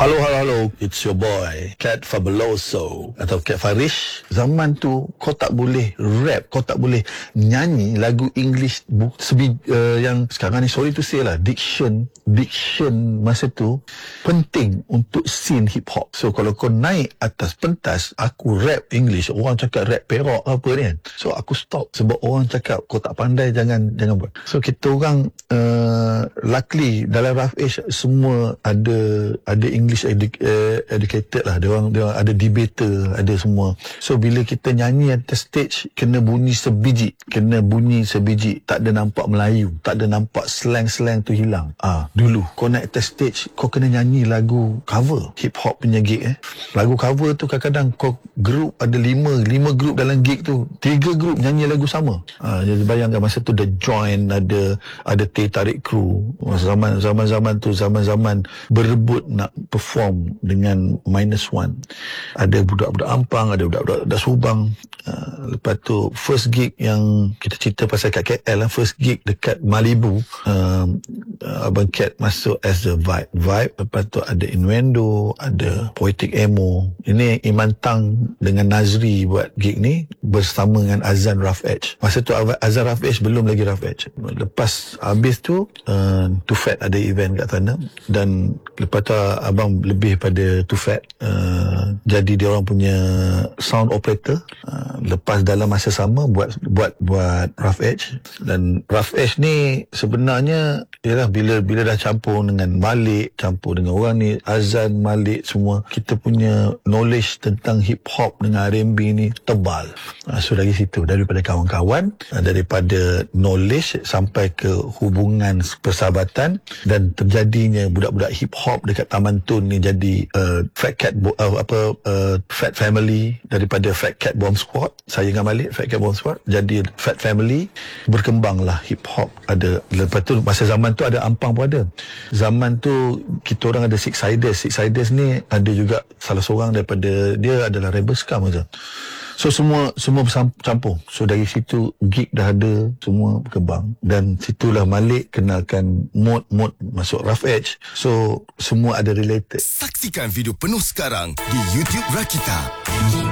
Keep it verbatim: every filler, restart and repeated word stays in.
Halo, halo, halo. It's your boy, Cat Fabuloso. Atau Cat Farish. Zaman tu, kau tak boleh rap. Kau tak boleh nyanyi lagu English bu- sebi, uh, yang sekarang ni, sorry to say lah, diction, diction masa tu penting untuk scene hip-hop. So, kalau kau naik atas pentas, aku rap English. Orang cakap rap Perak apa ni kan. So, aku stop. Sebab orang cakap, kau tak pandai, jangan jangan buat. So, kita orang, uh, luckily, dalam Rough Age, semua ada ada English edu- uh, educated lah. Dia orang, dia orang ada debater, ada semua. So bila kita nyanyi atas stage, kena bunyi sebiji, kena bunyi sebiji, tak ada nampak Melayu, tak ada nampak slang-slang tu hilang. Ah, dulu kau naik atas stage, kau kena nyanyi lagu cover, hip hop punya gig eh. Lagu cover tu kadang-kadang kau group ada lima, lima group dalam gig tu, tiga group nyanyi lagu sama. Ah, jadi bayangkan masa tu The Joint ada, ada Teh Tarik Crew. Zaman zaman zaman tu zaman-zaman berebut nak perform dengan Minus One. Ada budak-budak Ampang, ada budak-budak Das Subang. Uh, lepas tu first gig yang kita cerita pasal kat K L lah, first gig dekat Malibu, uh, uh, Abang Cat masuk as the vibe. Vibe. Lepas tu ada Innuendo, ada Poetic Emo. Ini Iman Tang dengan Nazri buat gig ni bersama dengan Azan Rough Edge. Masa tu Azan Rough Edge belum lagi Rough Edge. Lepas habis tu uh, Too Fat ada event kat sana, dan lepas tu abang lebih pada Too Fat, uh, jadi dia orang punya sound operator. Uh, lepas dalam masa sama buat buat buat Rough Edge. Dan Rough Edge ni sebenarnya ialah bila bila dah campur dengan Malik, campur dengan orang ni Azan, Malik, semua kita punya knowledge tentang hip hop dengan R and B ni tebal. Uh, so dari situ, daripada kawan-kawan, uh, daripada knowledge sampai ke hubungan persahabatan, dan terjadinya budak-budak hip hop dekat Taman Tun ni jadi uh, Fat Cat Bo- uh, apa uh, Fat Family. Daripada Fat Cat Bomb Squad, saya dengan Malik Fat Cat Bomb Squad jadi Fat Family. Berkembanglah hip hop. Ada, lepas tu masa zaman tu ada Ampang pun ada. Zaman tu kita orang ada Six Siders. Six Siders ni ada juga salah seorang daripada dia adalah Rebel Scum aja. So semua semua bercampur. So dari situ gig dah ada, semua berkembang, dan situlah Malik kenalkan mod-mod masuk Rough Edge. So semua ada related. Saksikan video penuh sekarang di YouTube Rakita.